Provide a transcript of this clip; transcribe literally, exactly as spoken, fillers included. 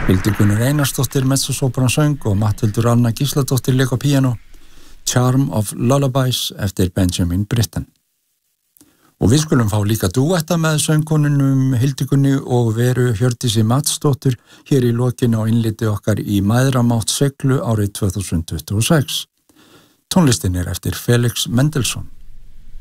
Hildigunur Einarsdóttir mezzosopran söng og Matthildur Anna Gísladóttir lék á píanó, Charm of Lullabies eftir Benjamin Britten. Og við skulum fá líka dúetta með söngkonunum Hildigunni og Veru Hjördísi Matsdóttur hér í lokin á innliti okkar í Mæðramátt seglu árið tvö þúsund tuttugu og sex. Tónlistin er eftir Felix Mendelssohn.